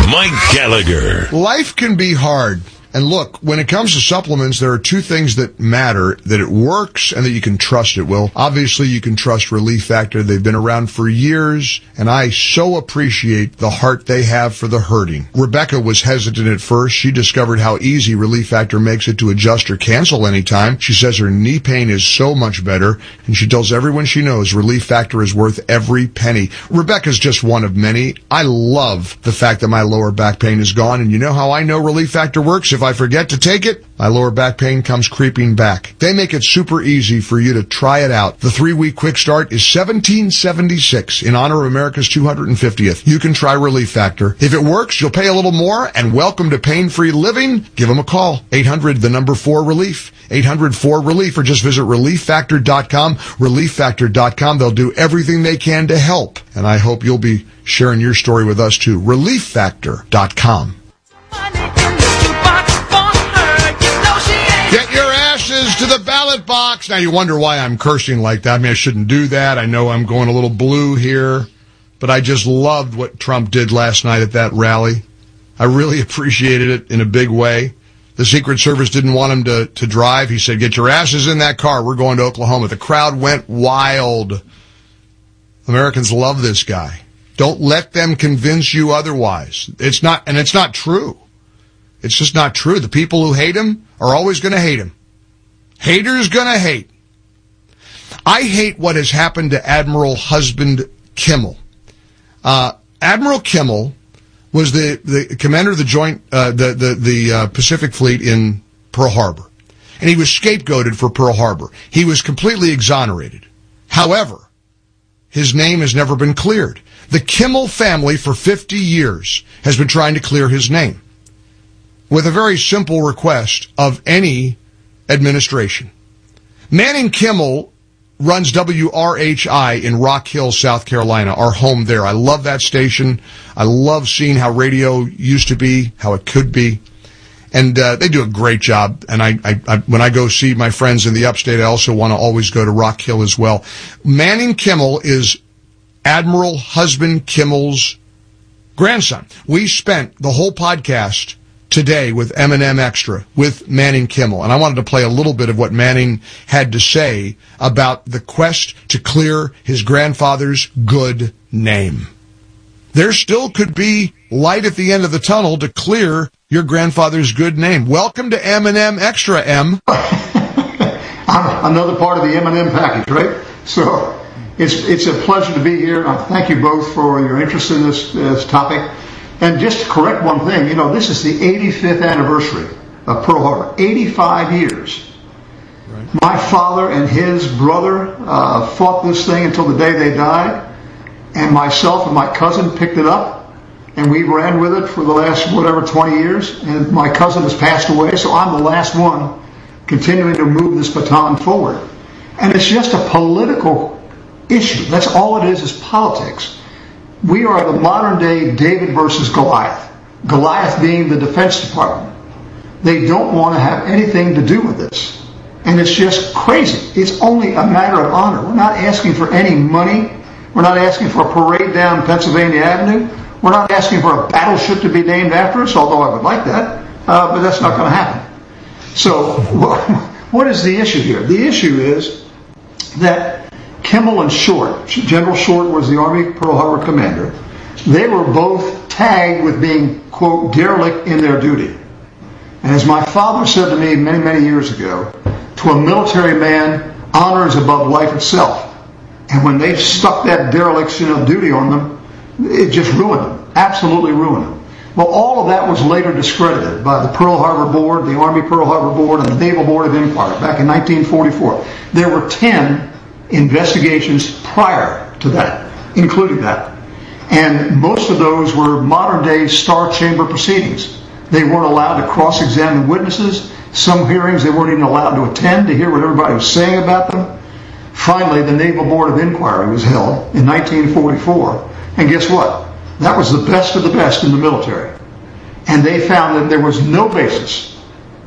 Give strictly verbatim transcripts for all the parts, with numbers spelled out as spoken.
Mike Gallagher. Life can be hard. And look, when it comes to supplements, there are two things that matter, that it works and that you can trust it. Well, obviously you can trust Relief Factor. They've been around for years, and I so appreciate the heart they have for the hurting. Rebecca was hesitant at first. She discovered how easy Relief Factor makes it to adjust or cancel anytime. She says her knee pain is so much better, and she tells everyone she knows Relief Factor is worth every penny. Rebecca's just one of many. I love the fact that my lower back pain is gone, and you know how I know Relief Factor works? If I forget to take it, my lower back pain comes creeping back. They make it super easy for you to try it out. The three-week quick start is seventeen seventy-six in honor of America's two hundred fiftieth. You can try Relief Factor. If it works, you'll pay a little more, and welcome to pain-free living. Give them a call. eight hundred, the number four, relief. eight hundred four relief, or just visit relief factor dot com. relief factor dot com. They'll do everything they can to help. And I hope you'll be sharing your story with us, too. relief factor dot com. Get your asses to the ballot box. Now, you wonder why I'm cursing like that. I mean, I shouldn't do that. I know I'm going a little blue here, but I just loved what Trump did last night at that rally. I really appreciated it in a big way. The Secret Service didn't want him to, to drive. He said, get your asses in that car. We're going to Oklahoma. The crowd went wild. Americans love this guy. Don't let them convince you otherwise. It's not, and it's not true. It's just not true. The people who hate him are always going to hate him. Haters going to hate. I hate what has happened to Admiral Husband Kimmel. Uh, Admiral Kimmel was the, the commander of the joint, uh, the, the, the uh, Pacific Fleet in Pearl Harbor. And he was scapegoated for Pearl Harbor. He was completely exonerated. However, his name has never been cleared. The Kimmel family for fifty years has been trying to clear his name, with a very simple request of any administration. Manning Kimmel runs W R H I in Rock Hill, South Carolina, our home there. I love that station. I love seeing how radio used to be, how it could be. And uh, they do a great job. And I, I, I, when I go see my friends in the upstate, I also want to always go to Rock Hill as well. Manning Kimmel is Admiral Husband Kimmel's grandson. We spent the whole podcast today with M and M Extra with Manning Kimmel, and I wanted to play a little bit of what Manning had to say about the quest to clear his grandfather's good name. There still could be light at the end of the tunnel to clear your grandfather's good name. Welcome to M and M Extra, M. Another part of the M and M package, right? So it's it's a pleasure to be here. I thank you both for your interest in this, this topic. And just to correct one thing, you know, this is the eighty-fifth anniversary of Pearl Harbor. eighty-five years. Right. My father and his brother uh, fought this thing until the day they died. And myself and my cousin picked it up. And we ran with it for the last, whatever, twenty years. And my cousin has passed away, so I'm the last one continuing to move this baton forward. And it's just a political issue. That's all it is, is politics. We are the modern-day David versus Goliath. Goliath being the Defense Department. They don't want to have anything to do with this. And it's just crazy. It's only a matter of honor. We're not asking for any money. We're not asking for a parade down Pennsylvania Avenue. We're not asking for a battleship to be named after us, although I would like that. Uh, but that's not going to happen. So what is the issue here? The issue is that Kimmel and Short, General Short was the Army Pearl Harbor commander. They were both tagged with being, quote, derelict in their duty. And as my father said to me many, many years ago, to a military man, honor is above life itself. And when they stuck that dereliction of duty on them, it just ruined them, absolutely ruined them. Well, all of that was later discredited by the Pearl Harbor Board, the Army Pearl Harbor Board, and the Naval Board of Inquiry back in nineteen forty-four. There were ten investigations prior to that, including that. And most of those were modern-day Star Chamber proceedings. They weren't allowed to cross-examine witnesses. Some hearings they weren't even allowed to attend to hear what everybody was saying about them. Finally, the Naval Board of Inquiry was held in nineteen forty-four. And guess what? That was the best of the best in the military. And they found that there was no basis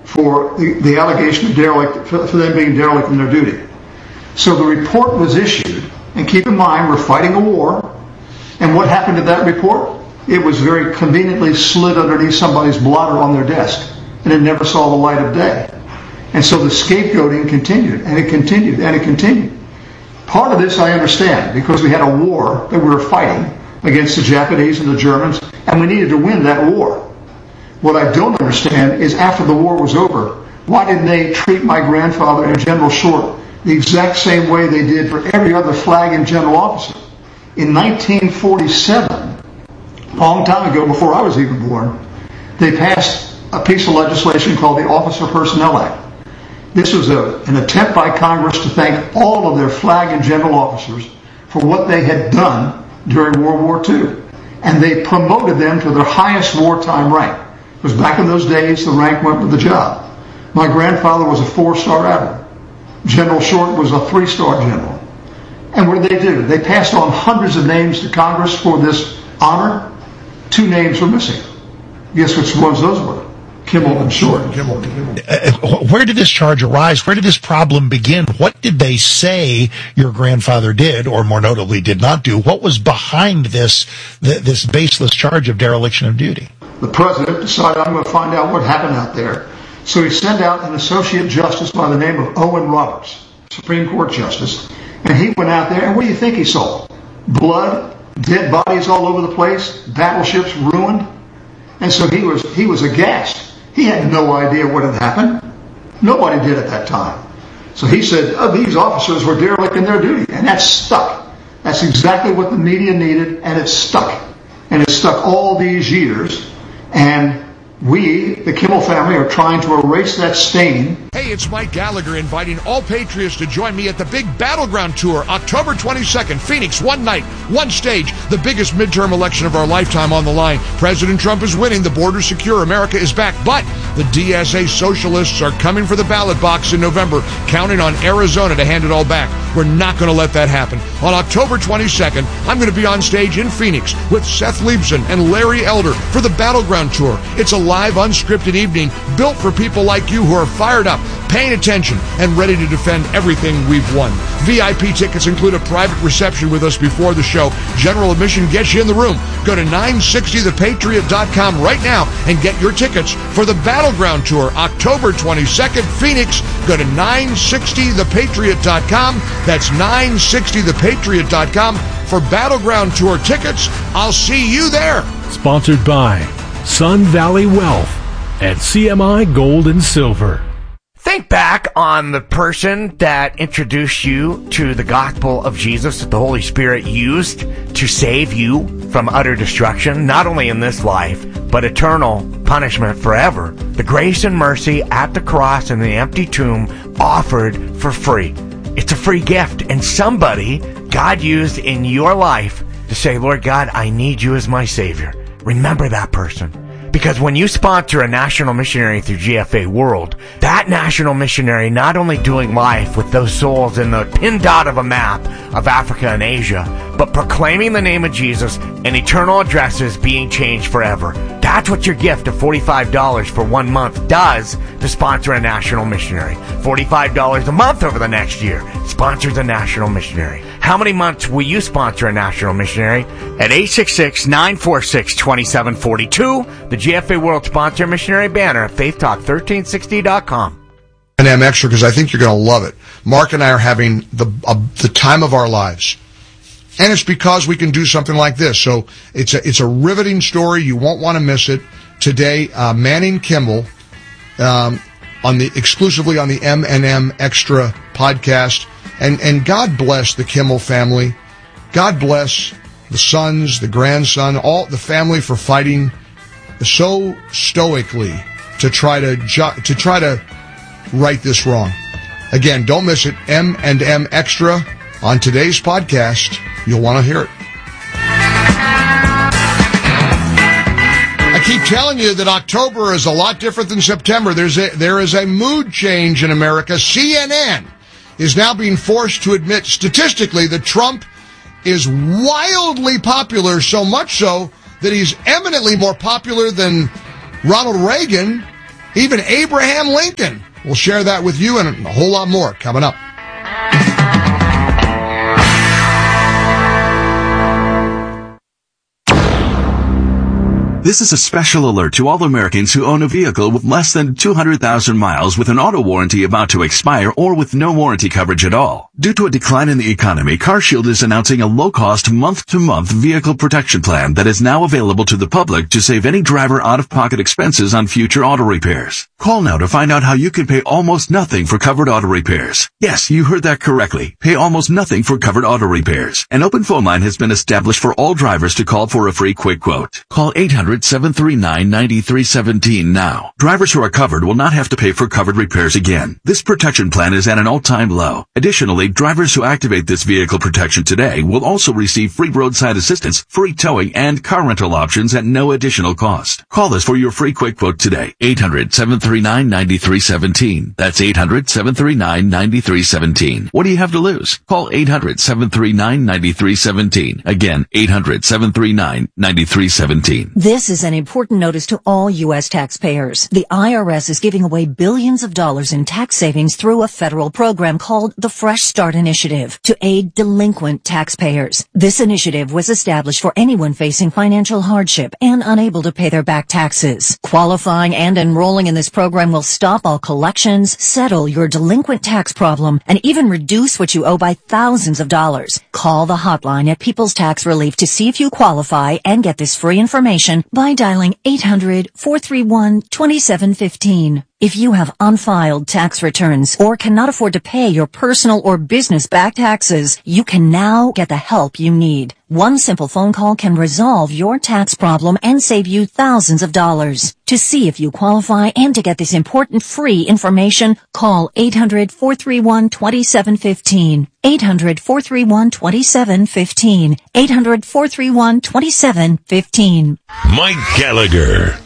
for the, the allegation of derelict, for, for them being derelict in their duty. So the report was issued, and keep in mind, we're fighting a war. And what happened to that report? it was very conveniently slid underneath somebody's blotter on their desk, and it never saw the light of day. And so the scapegoating continued, and it continued, and it continued. Part of this I understand, because we had a war that we were fighting against the Japanese and the Germans, and we needed to win that war. What I don't understand is after the war was over, why didn't they treat my grandfather and General Short the exact same way they did for every other flag and general officer? In nineteen forty-seven, a long time ago, before I was even born, they passed a piece of legislation called the Officer Personnel Act. This was a, an attempt by Congress to thank all of their flag and general officers for what they had done during World War Two. And they promoted them to their highest wartime rank. Because back in those days, the rank went with the job. My grandfather was a four-star admiral. General Short was a three-star general. And what did they do? They passed on hundreds of names to Congress for this honor. Two names were missing. Guess which ones those were? Kimmel and Short. Kimmel. Uh, where did this charge arise? Where did this problem begin? What did they say your grandfather did, or more notably did not do? What was behind this this baseless charge of dereliction of duty? The president decided, I'm going to find out what happened out there. So he sent out an associate justice by the name of Owen Roberts, Supreme Court justice, and he went out there, and what do you think he saw? Blood, dead bodies all over the place, battleships ruined. And so he was he was aghast. He had no idea what had happened. Nobody did at that time. So he said, oh, these officers were derelict in their duty, and that stuck. That's exactly what the media needed, and it stuck. And it stuck all these years, and we, the Kimmel family, are trying to erase that stain. Hey, it's Mike Gallagher inviting all Patriots to join me at the big Battleground Tour, October twenty-second, Phoenix, one night, one stage, the biggest midterm election of our lifetime on the line. President Trump is winning, the border's secure, America is back, but the D S A socialists are coming for the ballot box in November, counting on Arizona to hand it all back. We're not going to let that happen. On October twenty-second, I'm going to be on stage in Phoenix with Seth Leibson and Larry Elder for the Battleground Tour. It's a live, unscripted evening built for people like you who are fired up, paying attention, and ready to defend everything we've won. V I P tickets include a private reception with us before the show. General admission gets you in the room. Go to nine sixty the patriot dot com right now and get your tickets for the Battleground Tour, October twenty-second, Phoenix. Go to nine sixty the patriot dot com. That's nine sixty the patriot dot com for Battleground Tour tickets. I'll see you there. Sponsored by Sun Valley Wealth and C M I Gold and Silver. Think back on the person that introduced you to the gospel of Jesus that the Holy Spirit used to save you from utter destruction, not only in this life, but eternal punishment forever. The grace and mercy at the cross and the empty tomb offered for free. It's a free gift, and somebody God used in your life to say, Lord God, I need you as my Savior. Remember that person. Because when you sponsor a national missionary through G F A World, that national missionary not only doing life with those souls in the pin dot of a map of Africa and Asia, but proclaiming the name of Jesus and eternal addresses being changed forever. That's what your gift of forty-five dollars for one month does to sponsor a national missionary. forty-five dollars a month over the next year sponsors a national missionary. How many months will you sponsor a national missionary? At eight six six, nine four six, two seven four two, the G F A World Sponsor Missionary banner at faith talk thirteen sixty dot com. And M Extra, because I think you're going to love it. Mark and I are having the uh, the time of our lives. And it's because we can do something like this. So it's a, it's a riveting story. You won't want to miss it. Today, uh, Manning Kimball, um, on the, exclusively on the M and M Extra podcast. And, and God bless the Kimmel family. God bless the sons, the grandson, all the family for fighting so stoically to try to, ju- to try to right this wrong. Again, don't miss it. M and M Extra on today's podcast. You'll want to hear it. I keep telling you that October is a lot different than September. There's a, there is a mood change in America. C N N is now being forced to admit statistically that Trump is wildly popular, so much so that he's eminently more popular than Ronald Reagan, even Abraham Lincoln. We'll share that with you and a whole lot more coming up. This is a special alert to all Americans who own a vehicle with less than two hundred thousand miles with an auto warranty about to expire or with no warranty coverage at all. Due to a decline in the economy, CarShield is announcing a low-cost month-to-month vehicle protection plan that is now available to the public to save any driver out-of-pocket expenses on future auto repairs. Call now to find out how you can pay almost nothing for covered auto repairs. Yes, you heard that correctly. Pay almost nothing for covered auto repairs. An open phone line has been established for all drivers to call for a free quick quote. Call eight hundred, seven three nine, nine three one seven now. Drivers who are covered will not have to pay for covered repairs again. This protection plan is at an all-time low. Additionally, drivers who activate this vehicle protection today will also receive free roadside assistance, free towing, and car rental options at no additional cost. Call us for your free quick quote today. eight hundred, seven three nine, nine three one seven. That's eight hundred, seven three nine, nine three one seven. What do you have to lose? Call eight hundred, seven three nine, nine three one seven. Again, eight hundred, seven three nine, nine three one seven. This is an important notice to all U S taxpayers. The I R S is giving away billions of dollars in tax savings through a federal program called the Fresh Start Initiative to aid delinquent taxpayers. This initiative was established for anyone facing financial hardship and unable to pay their back taxes. Qualifying and enrolling in this program will stop all collections, settle your delinquent tax problem, and even reduce what you owe by thousands of dollars. Call the hotline at People's Tax Relief to see if you qualify and get this free information by dialing eight hundred, four three one, two seven one five. If you have unfiled tax returns or cannot afford to pay your personal or business back taxes, you can now get the help you need. One simple phone call can resolve your tax problem and save you thousands of dollars. To see if you qualify and to get this important free information, call eight hundred, four three one, two seven one five. eight hundred, four three one, two seven one five. eight hundred, four three one, two seven one five. Mike Gallagher.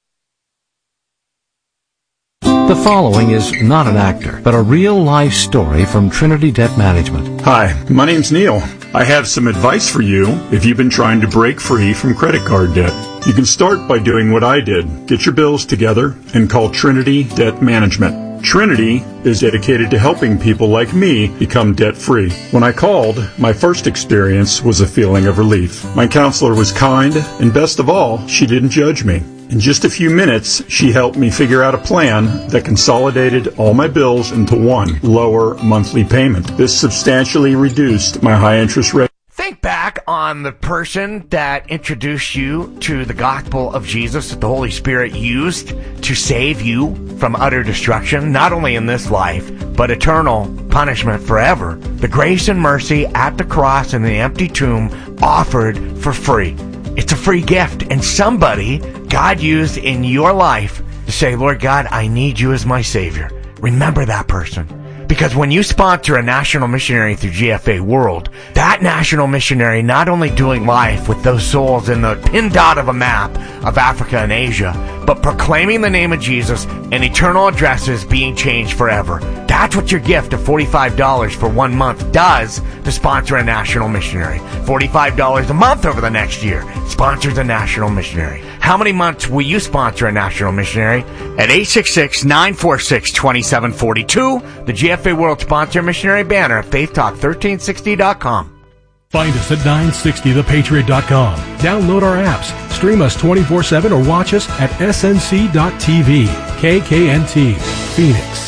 The following is not an actor, but a real-life story from Trinity Debt Management. Hi, my name's Neil. I have some advice for you if you've been trying to break free from credit card debt. You can start by doing what I did. Get your bills together and call Trinity Debt Management. Trinity is dedicated to helping people like me become debt-free. When I called, my first experience was a feeling of relief. My counselor was kind, and best of all, she didn't judge me. In just a few minutes, she helped me figure out a plan that consolidated all my bills into one lower monthly payment. This substantially reduced my high interest rate. Think back on the person that introduced you to the gospel of Jesus that the Holy Spirit used to save you from utter destruction, not only in this life, but eternal punishment forever. The grace and mercy at the cross and the empty tomb offered for free. It's a free gift, and somebody God used in your life to say, Lord God, I need you as my Savior. Remember that person. Because when you sponsor a national missionary through G F A World, that national missionary not only doing life with those souls in the pin dot of a map of Africa and Asia, but proclaiming the name of Jesus and eternal addresses being changed forever. That's what your gift of forty-five dollars for one month does to sponsor a national missionary. forty-five dollars a month over the next year sponsors a national missionary. How many months will you sponsor a national missionary? At eight six six, nine four six, two seven four two, the G F A World Sponsor Missionary banner at faith talk thirteen sixty dot com. Find us at nine sixty the patriot dot com. Download our apps, stream us twenty-four seven, or watch us at S N C dot T V. K K N T, Phoenix.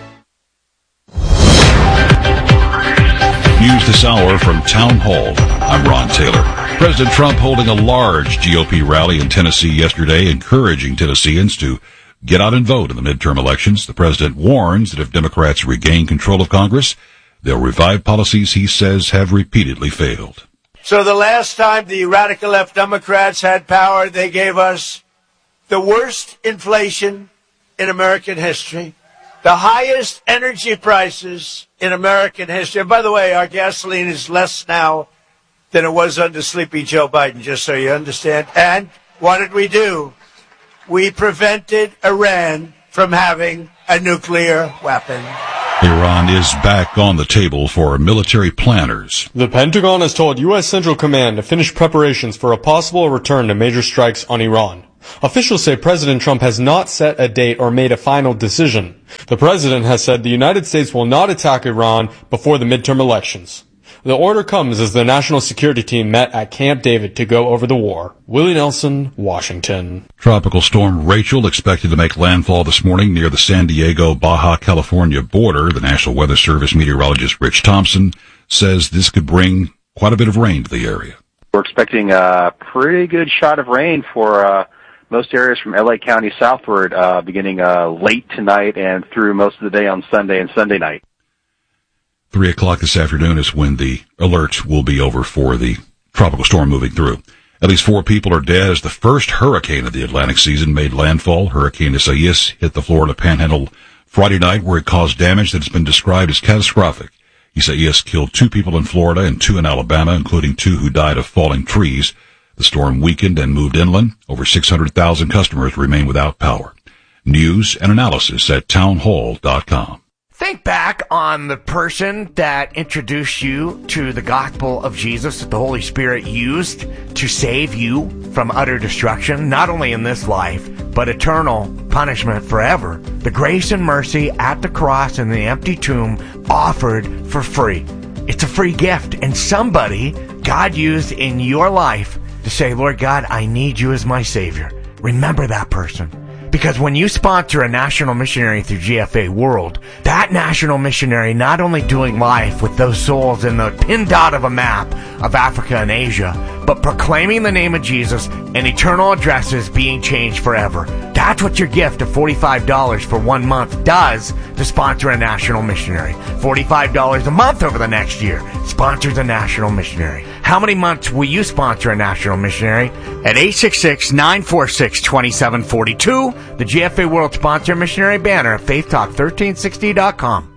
News this hour from Town Hall. I'm Ron Taylor. President Trump holding a large G O P rally in Tennessee yesterday, encouraging Tennesseans to get out and vote in the midterm elections. The president warns that if Democrats regain control of Congress, they'll revive policies he says have repeatedly failed. So the last time the radical left Democrats had power, they gave us the worst inflation in American history, the highest energy prices in American history. And by the way, our gasoline is less now than it was under Sleepy Joe Biden, just so you understand. And what did we do? We prevented Iran from having a nuclear weapon. Iran is back on the table for military planners. The Pentagon has told U S Central Command to finish preparations for a possible return to major strikes on Iran. Officials say President Trump has not set a date or made a final decision. The president has said the United States will not attack Iran before the midterm elections. The order comes as the national security team met at Camp David to go over the war. Willie Nelson, Washington. Tropical storm Rachel expected to make landfall this morning near the San Diego-Baja California border. The National Weather Service meteorologist Rich Thompson says this could bring quite a bit of rain to the area. We're expecting a pretty good shot of rain for uh, most areas from L A County southward, uh, beginning uh, late tonight and through most of the day on Sunday and Sunday night. Three o'clock this afternoon is when the alert will be over for the tropical storm moving through. At least four people are dead as the first hurricane of the Atlantic season made landfall. Hurricane Isaias hit the Florida Panhandle Friday night, where it caused damage that has been described as catastrophic. Isaias killed two people in Florida and two in Alabama, including two who died of falling trees. The storm weakened and moved inland. Over six hundred thousand customers remain without power. News and analysis at townhall dot com. Think back on the person that introduced you to the gospel of Jesus that the Holy Spirit used to save you from utter destruction, not only in this life, but eternal punishment forever. The grace and mercy at the cross and the empty tomb offered for free. It's a free gift, and somebody God used in your life to say, Lord God, I need you as my Savior. Remember that person. Because when you sponsor a national missionary through G F A World, that national missionary not only doing life with those souls in the pin dot of a map of Africa and Asia, but proclaiming the name of Jesus and eternal addresses being changed forever. That's what your gift of forty-five dollars for one month does to sponsor a national missionary. forty-five dollars a month over the next year sponsors a national missionary. How many months will you sponsor a national missionary? At eight six six, nine four six, two seven four two, the G F A World Sponsor Missionary banner at faith talk thirteen sixty dot com.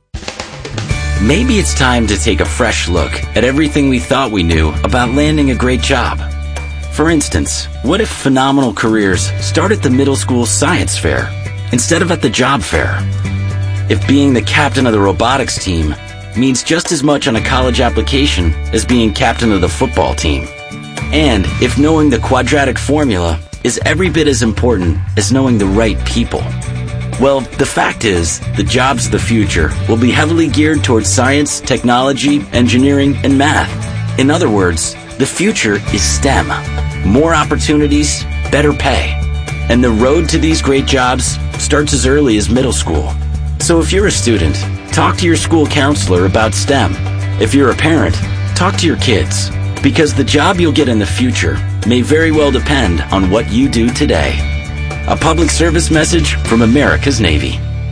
Maybe it's time to take a fresh look at everything we thought we knew about landing a great job. For instance, what if phenomenal careers start at the middle school science fair instead of at the job fair? If being the captain of the robotics team means just as much on a college application as being captain of the football team. And if knowing the quadratic formula is every bit as important as knowing the right people. Well, the fact is, the jobs of the future will be heavily geared towards science, technology, engineering, and math. In other words, the future is STEM. More opportunities, better pay. And the road to these great jobs starts as early as middle school. So if you're a student, talk to your school counselor about STEM. If you're a parent, talk to your kids. Because the job you'll get in the future may very well depend on what you do today. A public service message from America's Navy.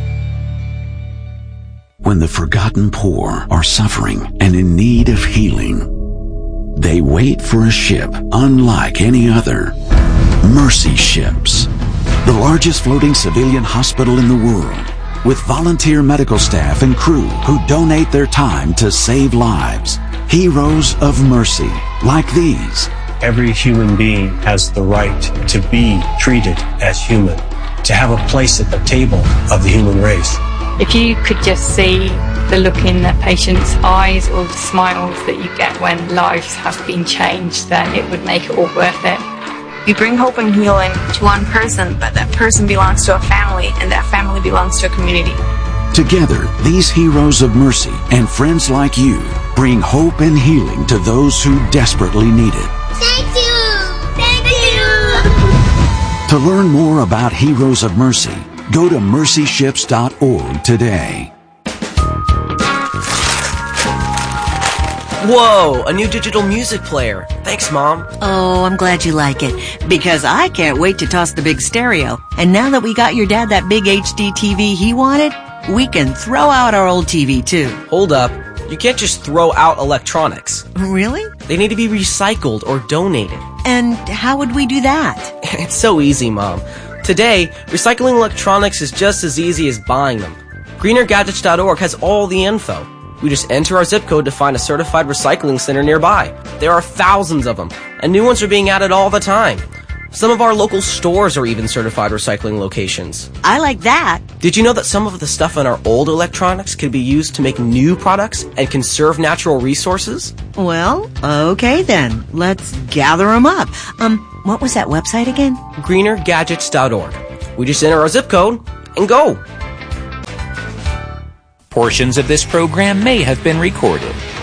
When the forgotten poor are suffering and in need of healing, they wait for a ship unlike any other. Mercy Ships, the largest floating civilian hospital in the world, with volunteer medical staff and crew who donate their time to save lives. Heroes of mercy, like these. Every human being has the right to be treated as human, to have a place at the table of the human race. If you could just see the look in the patient's eyes or the smiles that you get when lives have been changed, then it would make it all worth it. We bring hope and healing to one person, but that person belongs to a family, and that family belongs to a community. Together, these heroes of mercy and friends like you bring hope and healing to those who desperately need it. Thank you! Thank you! To learn more about Heroes of Mercy, go to mercy ships dot org today. Whoa, a new digital music player. Thanks, Mom. Oh, I'm glad you like it, because I can't wait to toss the big stereo. And now that we got your dad that big H D T V he wanted, we can throw out our old T V too. Hold up. You can't just throw out electronics. Really? They need to be recycled or donated. And how would we do that? It's so easy, Mom. Today, recycling electronics is just as easy as buying them. greener gadgets dot org has all the info. We just enter our zip code to find a certified recycling center nearby. There are thousands of them, and new ones are being added all the time. Some of our local stores are even certified recycling locations. I like that. Did you know that some of the stuff in our old electronics could be used to make new products and conserve natural resources? Well, okay then. Let's gather them up. Um, what was that website again? greener gadgets dot org. We just enter our zip code and go. Portions of this program may have been recorded.